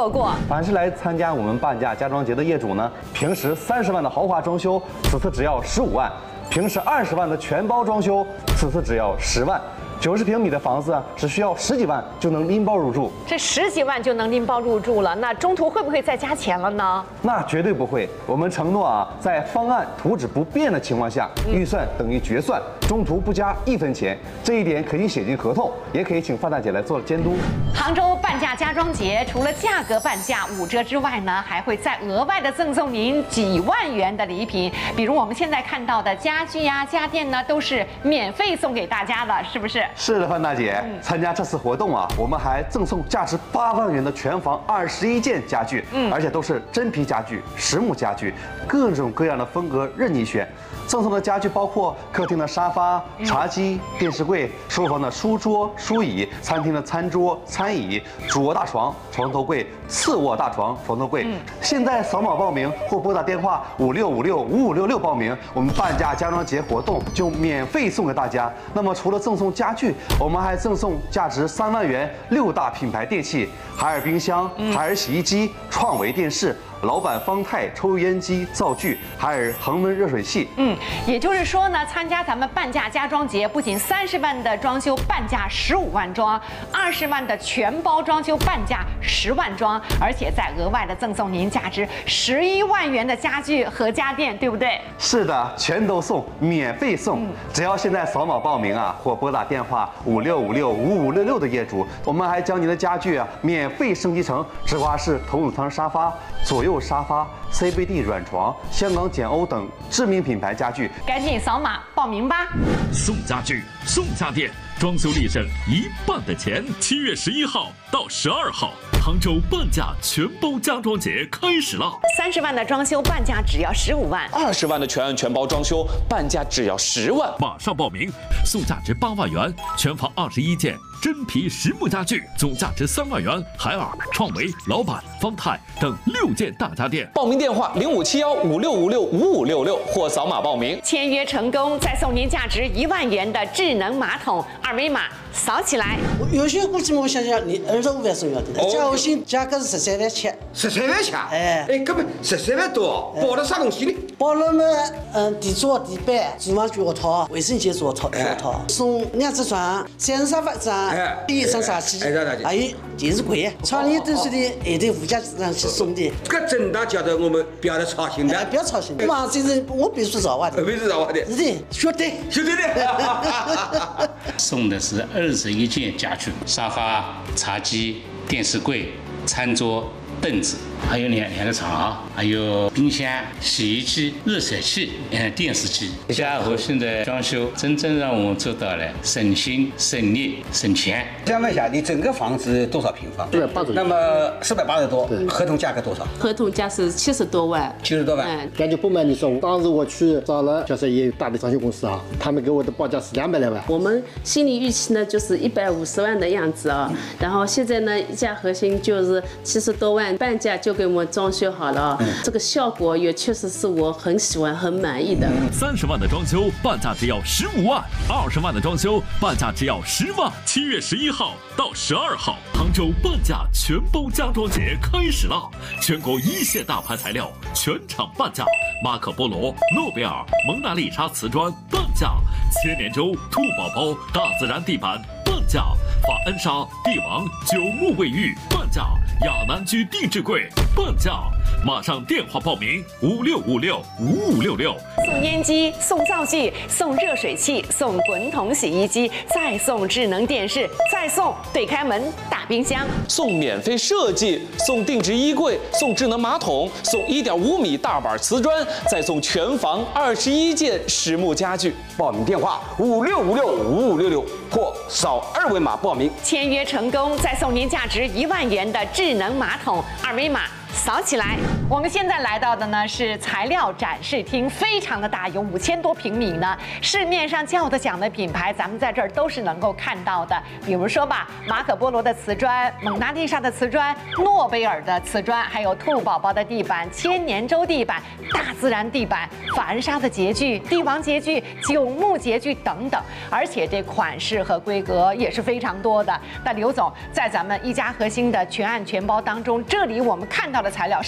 错过。 凡是来参加我们半价家装节的业主呢，平时30万的豪华装修，此次只要15万；平时20万的全包装修，此次只要10万。90平米的房子啊，只需要10几万就能拎包入住。 这10几万就能拎包入住了，那中途会不会再加钱了呢？ 那绝对不会，我们承诺啊，在方案图纸不变的情况下，预算等于决算，中途不加1分钱。这一点可以写进合同，也可以请范大姐来做监督。 杭州半价家装节除了价格半价5折之外呢，还会再额外的赠送您几万元的礼品，比如我们现在看到的家具呀、家电呢，都是免费送给大家的，是不是？ 是的，范大姐，参加这次活动啊，我们还赠送价值8万元的全房21件家具，而且都是真皮家具、实木家具，各种各样的风格任你选。赠送的家具包括客厅的沙发、茶几、电视柜，书房的书桌、书椅，餐厅的餐桌、餐椅，主卧大床、床头柜，次卧大床、床头柜。现在扫码报名或拨打电话56565566报名，我们半价家装节活动就免费送给大家。那么除了赠送家具，我们还赠送价值3万元6大品牌电器：海尔冰箱、海尔洗衣机、创维电视、老板方太抽油烟机、灶具，海尔恒温热水器。 也就是说呢，参加咱们半价家装节，不仅30万的装修半价15万装，20万的全包装修半价10万装，而且再额外的赠送您价值11万元的家具和家电，对不对？ 是的，全都送，免费送。只要现在扫码报名啊，或拨打电话56565566的业主，我们还将您的家具啊免费升级成直滑式头等舱沙发、左右沙发、CBD 软床、香港简欧等知名品牌家具。 赶紧扫码报名吧！ 送家具，送家电，装修立省1半的钱。7月11号到12号，杭州半价全包家装节开始了。 30万的装修半价只要15万 ，20万的全包装修半价只要10万。 马上报名，送价值8万元，全房21件真皮实木家具，总价值3万元，海尔、创维、老板、方太等6件大家电。 报名电话057156565566或扫码报名。 签约成功，再送您价值1万元的智能马桶，二维码扫起来。 有些估计我想想，你25万送要的，加我新价格是13万7。 13万7？哎，搿么13万多，包了啥东西呢？ 包了嘛，地桌、地板、厨房脚套、卫生间脚套，送2只床、3张沙发张、一张茶几，还有电视柜，厂里都是的一堆附加上去送的。 搿真的叫得我们不要操心的， 不要操心的。嘛，这是我必须找我的， 必须找我的， 是的，绝对的。 送的是21件家具，沙发、茶几、电视柜、餐桌、凳子，还有两个床，还有冰箱、洗衣机、热水器、电视机。家和现在装修真正让我们做到了省心、省力、省钱。 想问一下，你整个房子多少平方 ？480多。 那么480多，合同价格多少？ 合同价是70多万。 70多万。 感觉不瞒你说，当时我去找了，就是也有大的装修公司啊，他们给我的报价是200来万。 我们心理预期呢就是150万的样子啊，然后现在呢一家核心就是70多万，半价就给我们装修好了，这个效果也确实是我很喜欢、很满意的。 30万的装修半价只要15万，20万的装修半价只要10万。7月11号到12号，杭州半价全包家装节开始了，全国1线大牌材料全场半价，马可波罗、诺贝尔、蒙娜丽莎瓷砖半价，千年舟、兔宝宝、大自然地板半价，法恩莎、帝王、9木卫浴半价，亚南居定制柜半价。马上电话报名56565566。 送烟机、送灶具、送热水器、送滚筒洗衣机，再送智能电视，再送对开门大冰箱， 送免费设计，送定制衣柜，送智能马桶，送1.5米大板瓷砖，再送全房21件实木家具。 报名电话56565566或扫2维码报名。 签约成功，再送您价值1万元的智能马桶，二维码扫起来。我们现在来到的呢是材料展示厅，非常的大，有5000多平米呢。市面上叫得响的品牌，咱们在这儿都是能够看到的。比如说吧，马可波罗的瓷砖、蒙娜丽莎的瓷砖、诺贝尔的瓷砖，还有兔宝宝的地板、千年洲地板、大自然地板、法恩莎的洁具、帝王洁具、九牧洁具等等。而且这款式和规格也是非常多的。那刘总在咱们一家核心的全案全包当中，这里我们看到的材料